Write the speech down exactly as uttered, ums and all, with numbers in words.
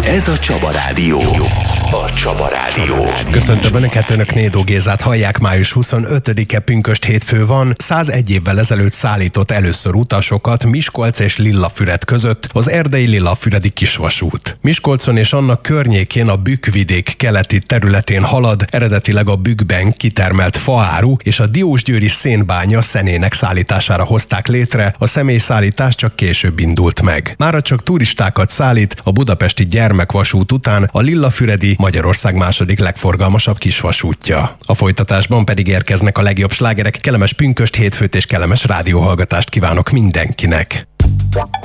Ez a Csaba Rádió. A Csaba Rádió. Köszöntöm Önöket, Önök Nédó Gézát hallják, május huszonötödike pünkösd hétfő van. százegy évvel ezelőtt szállított először utasokat Miskolc és Lillafüred között az erdei Lillafüredi kisvasút. Miskolcon és annak környékén a Bükkvidék keleti területén halad, eredetileg a Bükkben kitermelt faáru és a diósgyőri szénbánya szenének szállítására hozták létre, a személyszállítás csak később indult meg. Mára csak turistákat szállít, a budapesti gyermekvasút után a Lillafüredi Magyarország második legforgalmasabb kisvasútja. A folytatásban pedig érkeznek a legjobb slágerek. Kellemes pünkösd hétfőt és kellemes rádióhallgatást kívánok mindenkinek!